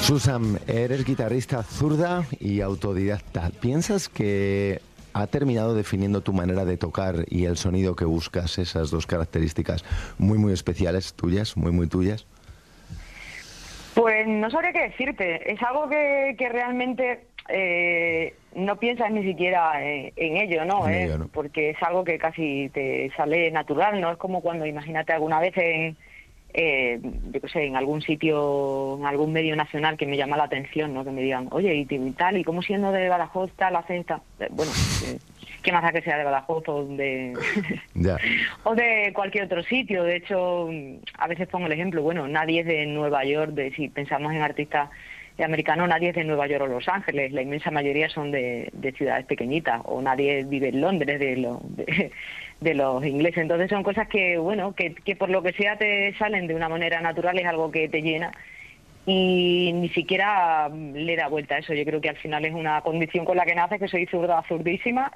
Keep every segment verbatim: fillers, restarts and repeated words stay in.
Susan, eres guitarrista zurda y autodidacta. ¿Piensas que ha terminado definiendo tu manera de tocar y el sonido que buscas, esas dos características muy, muy especiales tuyas, muy, muy tuyas? Pues no sabría qué decirte. Es algo que, que realmente eh, no piensas ni siquiera en, en ello, ¿no? En ¿Eh? ello, ¿no? Porque es algo que casi te sale natural, ¿no? Es como cuando, imagínate, alguna vez en, eh, yo qué sé, en algún sitio, en algún medio nacional que me llama la atención, ¿no? Que me digan, oye, y, y tal, ¿y cómo siendo de Badajoz tal haces esta? Eh, Bueno, eh, ¿qué más da que sea de Badajoz o de, Ya. o de cualquier otro sitio? De hecho, a veces pongo el ejemplo, bueno, nadie es de Nueva York, de si pensamos en artistas americanos, nadie es de Nueva York o Los Ángeles, la inmensa mayoría son de, de ciudades pequeñitas, o nadie vive en Londres de, lo, de, de los ingleses. Entonces son cosas que, bueno, que, que por lo que sea te salen de una manera natural, es algo que te llena. Y ni siquiera le da vuelta a eso. Yo creo que al final es una condición con la que nace, que soy zurda, zurdísima,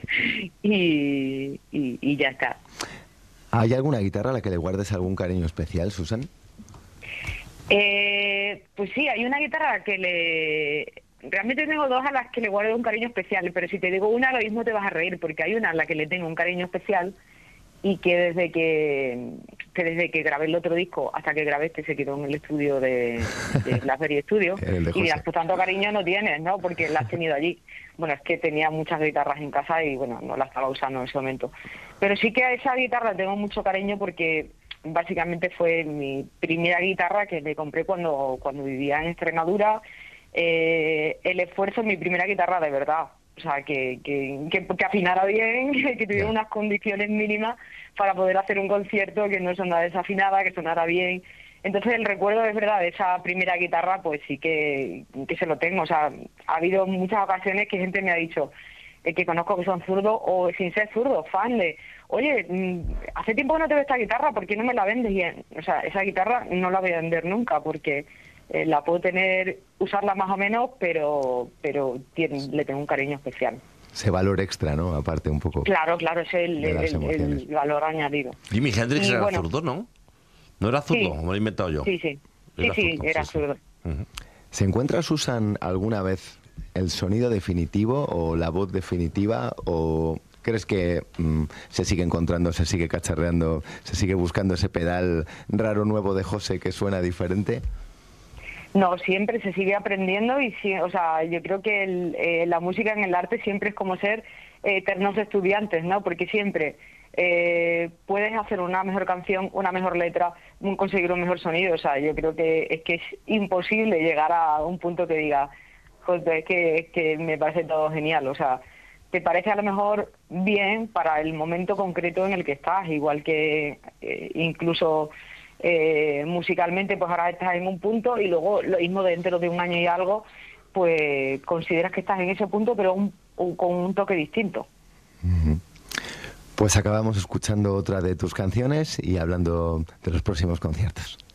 y, y, y ya está. ¿Hay alguna guitarra a la que le guardes algún cariño especial, Susan? Eh, pues sí, hay una guitarra que le... Realmente tengo dos a las que le guardo un cariño especial, pero si te digo una, lo mismo te vas a reír, porque hay una a la que le tengo un cariño especial y que desde que, que desde que grabé el otro disco hasta que grabé este se quedó en el estudio de, de BlackBerry Studio. El de Y dirás, José. pues tanto cariño no tienes, ¿no? Porque la has tenido allí. Bueno, es que tenía muchas guitarras en casa y bueno, no la estaba usando en ese momento. Pero sí que a esa guitarra tengo mucho cariño porque básicamente fue mi primera guitarra que le compré cuando, cuando vivía en Extremadura. Eh, el esfuerzo, mi primera guitarra de verdad. O sea, que, que, que, que afinara bien, que tuviera Ya. unas condiciones mínimas para poder hacer un concierto, que no sonara desafinada, que sonara bien. Entonces el recuerdo es verdad de esa primera guitarra, pues sí que, que se lo tengo. O sea, ha habido muchas ocasiones que gente me ha dicho eh, que conozco que son zurdos o sin ser zurdos, fan de, oye, mmm, hace tiempo que no te veo esta guitarra, ¿por qué no me la vendes? Y, eh, o sea, esa guitarra no la voy a vender nunca porque eh, la puedo tener, usarla más o menos, pero pero tiene, le tengo un cariño especial. Ese valor extra, ¿no? Aparte un poco Claro, claro, es el, de las el, emociones. el valor añadido. Jimi Hendrix Y era bueno, zurdo, ¿no? ¿No era zurdo? sí, ¿O me lo he inventado yo? sí, sí, sí, Era sí, zurdo, era sí, sí. zurdo. Ujú. ¿Se encuentra, Susan, alguna vez el sonido definitivo o la voz definitiva o crees que mm, se sigue encontrando, se sigue cacharreando, se sigue buscando ese pedal raro nuevo de José que suena diferente? No, siempre se sigue aprendiendo y sí, o sea, yo creo que el, eh, la música en el arte siempre es como ser eh, eternos estudiantes, ¿no? Porque siempre eh, puedes hacer una mejor canción, una mejor letra, un- conseguir un mejor sonido. O sea, yo creo que es que es imposible llegar a un punto que diga, joder, es que, es que me parece todo genial. O sea, te parece a lo mejor bien para el momento concreto en el que estás, igual que eh, incluso eh, musicalmente, pues ahora estás en un punto y luego lo mismo dentro de un año y algo, pues consideras que estás en ese punto, pero un- un- con un toque distinto. Pues acabamos escuchando otra de tus canciones y hablando de los próximos conciertos.